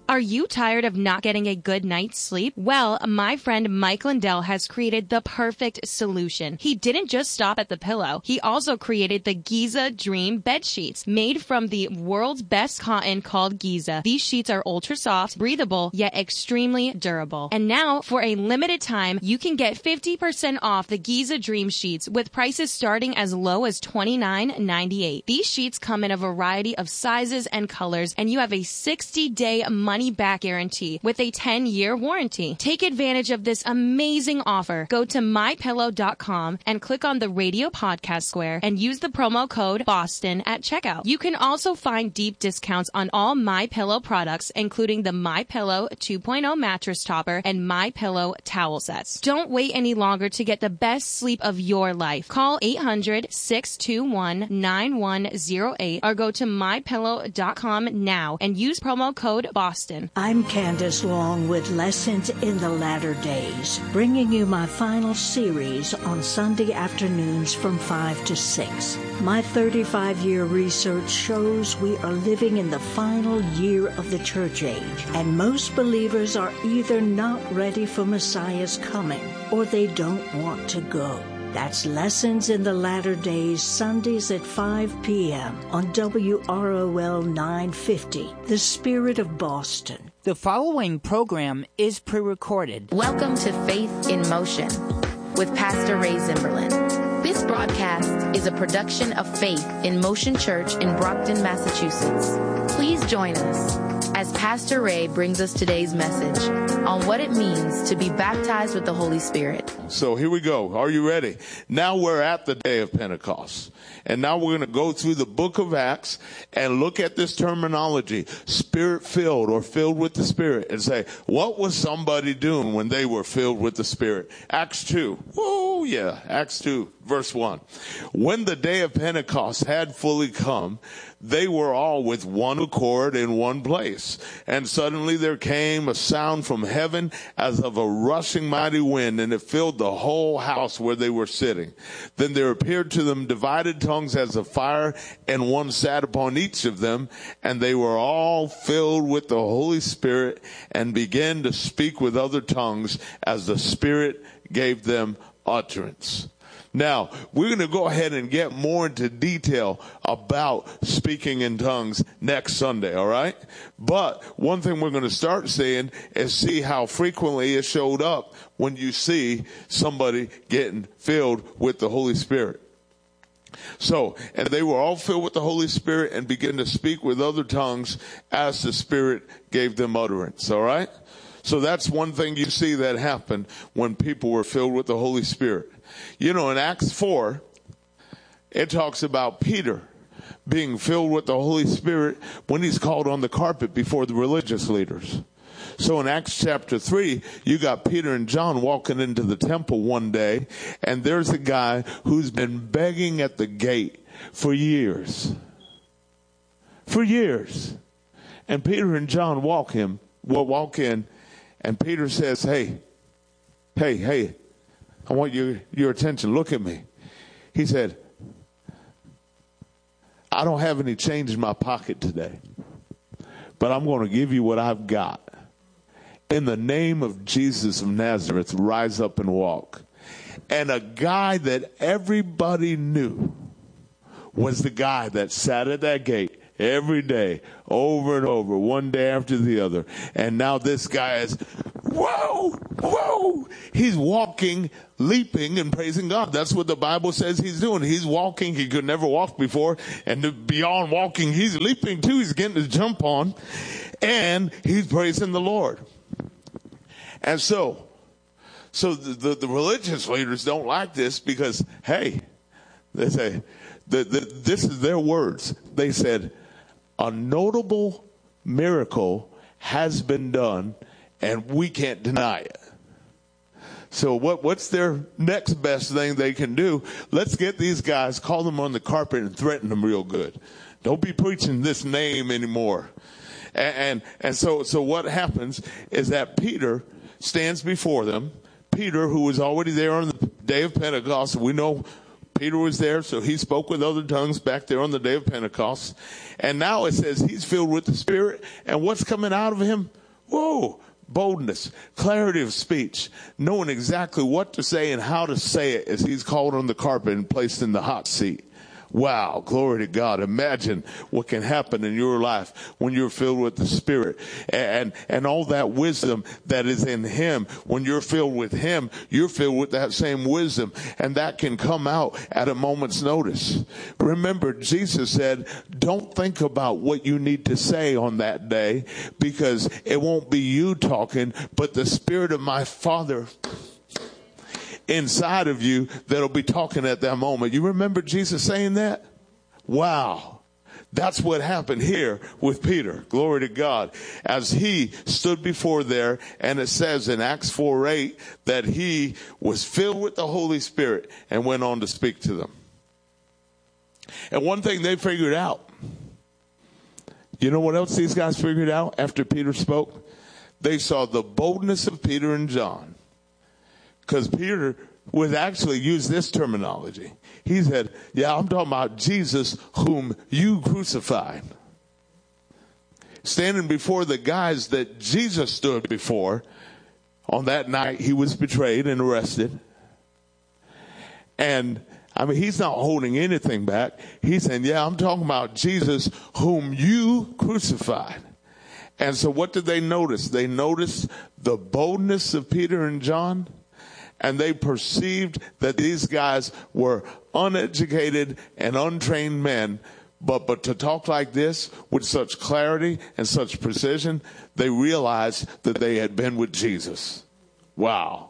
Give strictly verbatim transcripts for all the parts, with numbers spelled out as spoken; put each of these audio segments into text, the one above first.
Are you tired of not getting a good night's sleep? Well, my friend Mike Lindell has created the perfect solution. He didn't just stop at the pillow. He also created the Giza Dream bed sheets, made from the world's best cotton called Giza. These sheets are ultra soft, breathable, yet extremely durable. And now, for a limited time, you can get fifty percent off the Giza Dream sheets with prices starting as low as twenty-nine ninety-eight. These sheets come in a variety of sizes and colors, and you have a sixty day money back guarantee with a ten year warranty. Take advantage of this amazing offer. Go to my pillow dot com and click on the radio podcast square and use the promo code Boston at checkout. You can also find deep discounts on all MyPillow products, including the MyPillow two point oh mattress topper and MyPillow towel sets. Don't wait any longer to get the best sleep of your life. Call eight hundred, six two one, nine one zero eight or go to my pillow dot com now and use promo code Boston. I'm Candace Long with Lessons in the Latter Days, bringing you my final series on Sunday afternoons from five to six. My thirty-five year research shows we are living in the final year of the church age, and most believers are either not ready for Messiah's coming or they don't want to go. That's Lessons in the Latter Days, Sundays at five p.m. on W R O L nine fifty, The Spirit of Boston. The following program is pre-recorded. Welcome to Faith in Motion with Pastor Ray Zimberlin. This broadcast is a production of Faith in Motion Church in Brockton, Massachusetts. Please join us as Pastor Ray brings us today's message on what it means to be baptized with the Holy Spirit. So here we go. Are you ready? Now we're at the day of Pentecost. And now we're going to go through the book of Acts and look at this terminology, Spirit-filled or filled with the Spirit, and say, what was somebody doing when they were filled with the Spirit? Acts two. Oh, yeah. Acts two, verse one. When the day of Pentecost had fully come, they were all with one accord in one place. And suddenly there came a sound from heaven as of a rushing mighty wind, and it filled the whole house where they were sitting. Then there appeared to them divided tongues as of fire, and one sat upon each of them, and they were all filled with the Holy Spirit and began to speak with other tongues as the Spirit gave them utterance. Now, we're going to go ahead and get more into detail about speaking in tongues next Sunday, all right? But one thing we're going to start seeing is see how frequently it showed up when you see somebody getting filled with the Holy Spirit. So, and they were all filled with the Holy Spirit and began to speak with other tongues as the Spirit gave them utterance, all right? So that's one thing you see that happened when people were filled with the Holy Spirit. You know, in Acts four, it talks about Peter being filled with the Holy Spirit when he's called on the carpet before the religious leaders. So in Acts chapter three, you got Peter and John walking into the temple one day, and there's a guy who's been begging at the gate for years. For years. And Peter and John walk him, will walk in, and Peter says, hey, hey, hey, I want your, your attention. Look at me. He said, I don't have any change in my pocket today, but I'm going to give you what I've got. In the name of Jesus of Nazareth, rise up and walk. And a guy that everybody knew was the guy that sat at that gate every day, over and over, one day after the other. And now this guy is, whoa, whoa. He's walking, leaping, and praising God. That's what the Bible says he's doing. He's walking. He could never walk before. And beyond walking, he's leaping too. He's getting his jump on. And he's praising the Lord. And so, so the, the, the religious leaders don't like this because, hey, they say, the, the, this is their words. They said, a notable miracle has been done, and we can't deny it. So what, what's their next best thing they can do? Let's get these guys, call them on the carpet and threaten them real good. Don't be preaching this name anymore. And, and, and so, so what happens is that Peter stands before them. Peter, who was already there on the day of Pentecost, we know Peter was there, so he spoke with other tongues back there on the day of Pentecost. And now it says he's filled with the Spirit. And what's coming out of him? Whoa. Boldness, clarity of speech, knowing exactly what to say and how to say it as he's called on the carpet and placed in the hot seat. Wow, glory to God. Imagine what can happen in your life when you're filled with the Spirit and, and all that wisdom that is in him. When you're filled with him, you're filled with that same wisdom, and that can come out at a moment's notice. Remember, Jesus said, don't think about what you need to say on that day, because it won't be you talking, but the Spirit of my Father inside of you that'll be talking at that moment. You remember Jesus saying that? Wow. That's what happened here with Peter. Glory to God. As he stood before there, and it says in Acts four eight that he was filled with the Holy Spirit and went on to speak to them. And one thing they figured out, you know what else these guys figured out after Peter spoke? They saw the boldness of Peter and John. Because Peter would actually use this terminology. He said, yeah, I'm talking about Jesus whom you crucified. Standing before the guys that Jesus stood before on that night he was betrayed and arrested. And I mean, he's not holding anything back. He's saying, yeah, I'm talking about Jesus whom you crucified. And so what did they notice? They noticed the boldness of Peter and John. And they perceived that these guys were uneducated and untrained men. But, but to talk like this with such clarity and such precision, they realized that they had been with Jesus. Wow.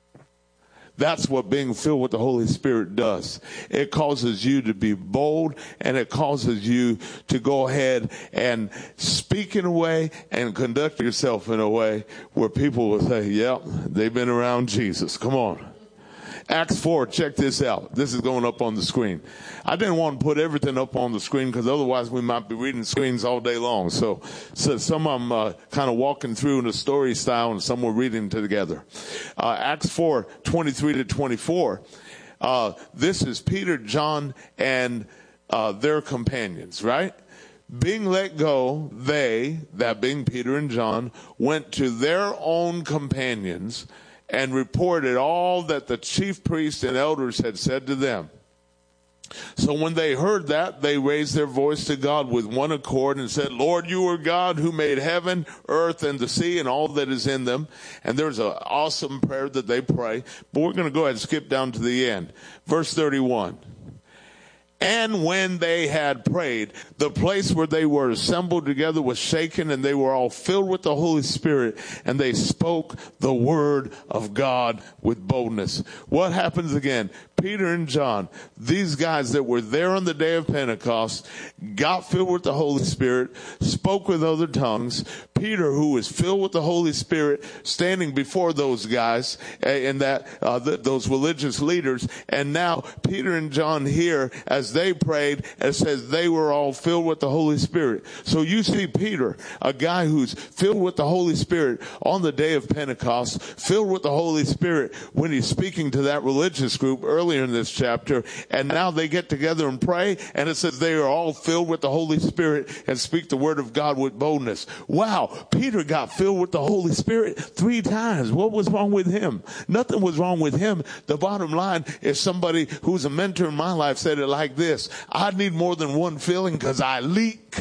That's what being filled with the Holy Spirit does. It causes you to be bold, and it causes you to go ahead and speak in a way and conduct yourself in a way where people will say, yep, they've been around Jesus. Come on. Acts four, check this out. This is going up on the screen. I didn't want to put everything up on the screen because otherwise we might be reading screens all day long. So, so some of them uh, kind of walking through in a story style, and some we're reading together. Uh, Acts four, twenty-three to twenty-four. Uh, this is Peter, John, and uh, their companions, right? Being let go, they, that being Peter and John, went to their own companions and reported all that the chief priests and elders had said to them. So when they heard that, they raised their voice to God with one accord and said, Lord, you are God who made heaven, earth, and the sea and all that is in them. And there's an awesome prayer that they pray. But we're going to go ahead and skip down to the end. Verse thirty-one. And when they had prayed, the place where they were assembled together was shaken, and they were all filled with the Holy Spirit, and they spoke the word of God with boldness. What happens again? Peter and John, these guys that were there on the day of Pentecost, got filled with the Holy Spirit, spoke with other tongues. Peter, who was filled with the Holy Spirit, standing before those guys and that uh, the, those religious leaders. And now Peter and John here, as they prayed, it says they were all filled with the Holy Spirit. So you see Peter, a guy who's filled with the Holy Spirit on the day of Pentecost, filled with the Holy Spirit when he's speaking to that religious group earlier in this chapter, and now they get together and pray, and it says they are all filled with the Holy Spirit and speak the word of God with boldness. Wow, Peter got filled with the Holy Spirit three times. What was wrong with him? Nothing was wrong with him. The bottom line is somebody who's a mentor in my life said it like this: I need more than one filling because I leak.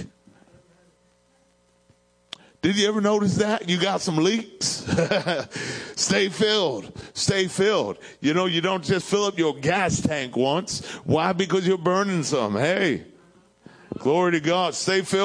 Did you ever notice that? You got some leaks? Stay filled. Stay filled. You know, you don't just fill up your gas tank once. Why? Because you're burning some. Hey, glory to God. Stay filled.